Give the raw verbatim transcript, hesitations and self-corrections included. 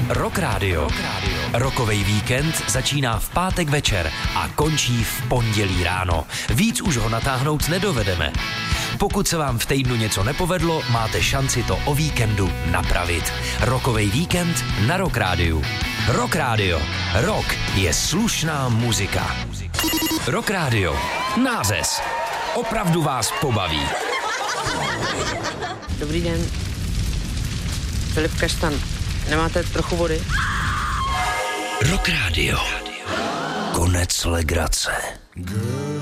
Rock Radio. Rockovej víkend začíná v pátek večer a končí v pondělí ráno. Víc už ho natáhnout nedovedeme. Pokud se vám v týdnu něco nepovedlo, máte šanci to o víkendu napravit. Rockovej víkend na Rock Radio. Rock Radio. Rock je slušná muzika. Rock Radio. Nářez. Opravdu vás pobaví. Dobrý den. Filip Kaštan. Nemáte trochu vody? Rock Radio. Konec legrace.